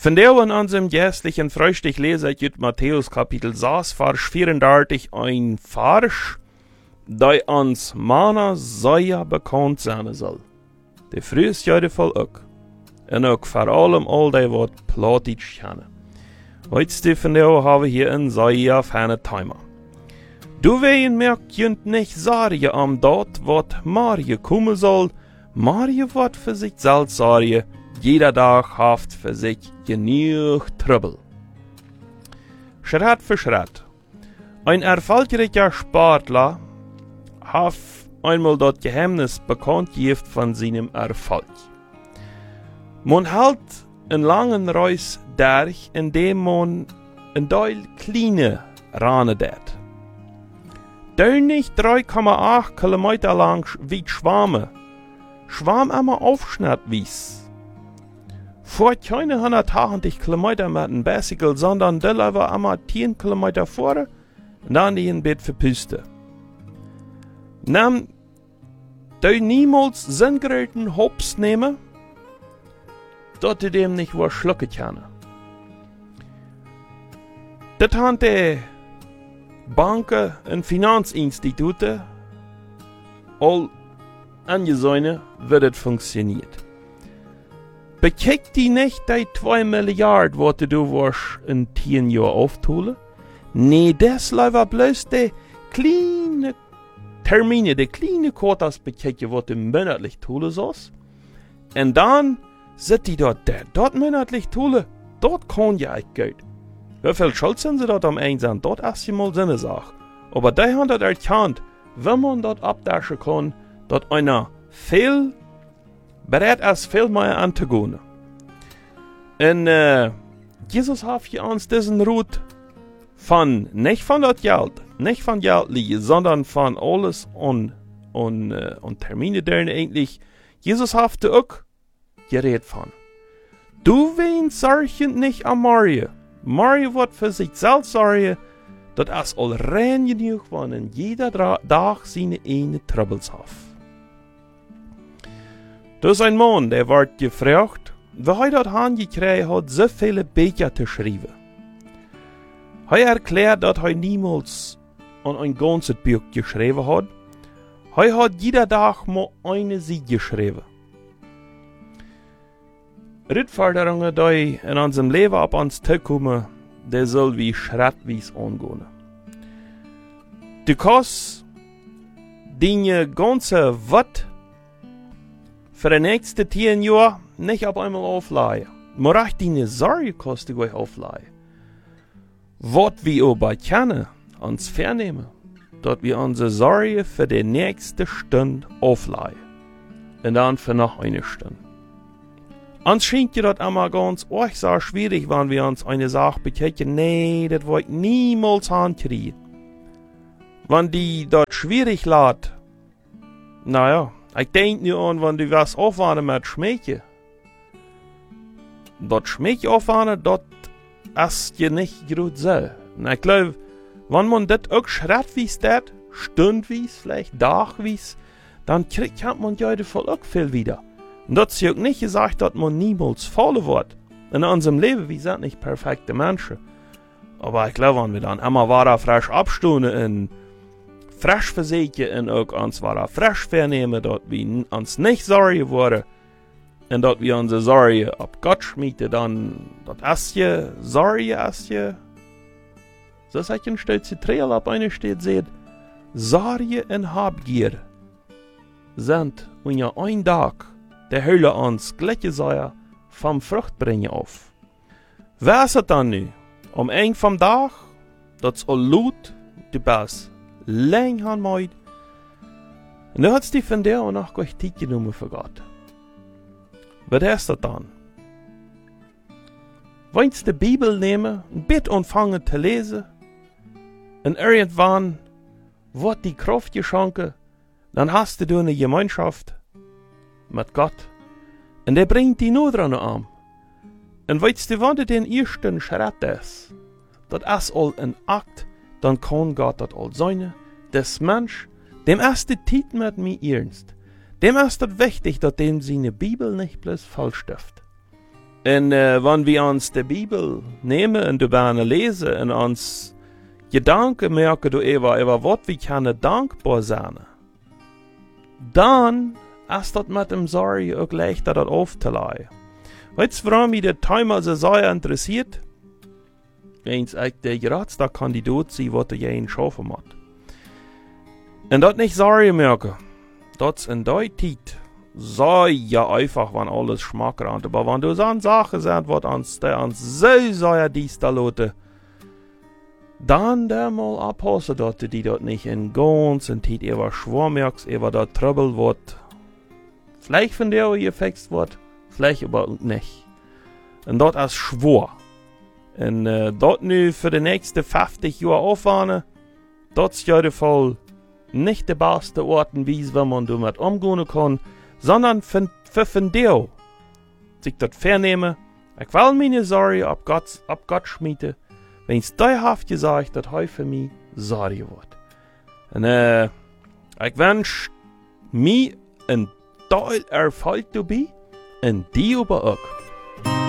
Von der in unserem jährlichen Frühstück lese ich aus Matthäus Kapitel 6, Vers 34 ein Vers, der uns Mana sehr bekannt sein soll. Der frühest Jahre voll auch. Und auch vor allem all die, was Plattdeutsch kennen. Heute von der haben wir hier ein sehr feines Thema. Du wehen mir könnt nicht sagen am dort, was Marie kommen soll. Marie wird für sich selbst sagen, jeder Tag haft für sich genug Trouble. Schritt für Schritt. Ein erfolgreicher Sportler hat einmal das Geheimnis bekannt gegeben von seinem Erfolg. Man hält einen langen Reis durch, indem man ein Teil kleine Rane tät. Der nicht 3,8 Kilometer lang wie Schwamme. Schwamm immer aufschnitt wies. Vor keine 180 Kilometer mit einem Bicycle, sondern der war immer 10 Kilometer vor und dann die ein Bett verpüste. Nahm der niemals sinngeräten Hops nehmen, dort du dem nicht was schlucken kann. Das haben die Banken und Finanzinstitute all angesehen, wie das funktioniert. Bekijk die nicht die 2 Milliarden, was du warst in 10 Jahren auftun? Nee, das war bloß die kleine Termine, die kleine Quotas bekijken, was du monatlich tun sollst. Und dann sind die dort monatlich tun, dort kann ja echt Geld. Wie viel Schuld sind sie dort am Einsam? Dort ist ja mal so eine Sache. Aber die haben das erkannt, wenn man dort abdaschen kann, dort einer viel bereit ist, viel mehr anzugehen. Und Jesus hat für uns diesen Rut nicht von das Geld, nicht von Geld liegen, sondern von alles und Termine, deren eigentlich Jesus hat auch geredet von. Du weinst sorgen nicht an Marie. Marie wird für sich selbst sorgen, dass es all rein genug war und jeder Tag seine eigenen Troubles hat. Da ist ein Mann, der wird gefragt, wie er das hingekriegt hat, so viele Bücher zu schreiben. Er erklärt, dass er niemals an ein ganzes Buch geschrieben hat. Er hat jeder Tag mal eine Seite geschrieben. Herausforderungen, die in unserem Leben auf uns zukommen, die soll wie schrittweise angehen. Du kannst deine ganze Watt für die nächsten 10 Jahre nicht auf einmal aufleihen. Aber auch deine Sorge kannst du gleich aufleihen. Was wir aber können, uns vernehmen, dass wir unsere Sorge für die nächste Stunde aufleihen. Und dann für noch eine Stunde. Uns scheint ja das immer ganz euch so schwierig, wenn wir uns eine Sache bekennen. Nee, das wollte ich niemals hinkriegen. Wenn die dort schwierig lässt, naja, ich denke nur an, wenn du was aufwarten mit Schmähchen. Das Schmähchen aufwarten, das ist ja nicht gut so. Und ich glaube, wenn man das auch schrittweise tut, stundweise, vielleicht tagweise, dann kriegt man ja voll auch viel wieder. Und das ist ja auch nicht gesagt, dass man niemals fallen wird. In unserem Leben, wir sind nicht perfekte Menschen. Aber ich glaube, wenn wir dann immer weiter frisch abstehen und frisch versichern und auch uns weiter frisch vernehmen, dass wir uns nicht sorgen wollen und dass wir unsere Sorge auf Gott schmieden, dann, das ist ja, Sorge ist ja, so sagt ein stolze Trail ab einer steht, seht, Sorge und Habgier sind, und ja ein Tag, der Hölle uns gleiche Säuer vom Fruchtbringen auf. Wer ist es dann nu? Am Ende vom Tag, das all Lut, du bist lang han meid. Und du hast die von der auch noch gleich Zeit genommen für Gott. Was ist das dann? Wenn du die Bibel nehmen, ein bisschen anfangen zu lesen, und irgendwann wird die Kraft geschenkt, dann hast du eine Gemeinschaft mit Gott. Und der bringt die nur dran an. Und weißt du, wenn du den ersten Schritt ist, das ist all ein Akt, dann kann Gott das all sein. Das Mensch, dem ist die Zeit mit mir ernst. Dem ist es wichtig, dass dem seine Bibel nicht bloß falsch stiftet. En wenn wir uns die Bibel nehmen und darüber lesen und uns Gedanken merken über was wir können dankbar sein, dann ist das mit dem Sorge auch leichter, das aufzulegen. Weißt du, warum mich das Thema so sehr interessiert? Wenn ich der geradste Kandidat sein, was er jeden schaffen hat. Und das nicht Sorge merken, das in der Zeit sei ja einfach, wenn alles Schmack rennt. Aber wenn du so eine Sache sagst, was uns so sehr dies da lote, dann der mal abpassen, dass du die dort nicht in ganz und Zeit über schwer merkst, über das Trouble wird. Vielleicht von der gefixt wird, vielleicht aber nicht. Und das ist schwer. Und dort nu für die nächsten 50 Jahre aufwarten, das ist ja der Fall nicht der beste Ort und Weise, wenn man damit umgehen kann, sondern für von dir sich das vernehmen, ich will meine Sorge ab Gott schmieden, wenn es dauerhaft gesagt, dass heute für mich Sorge wird. Und ich wünsche mir ein Teil Erfolg dabei und die aber auch.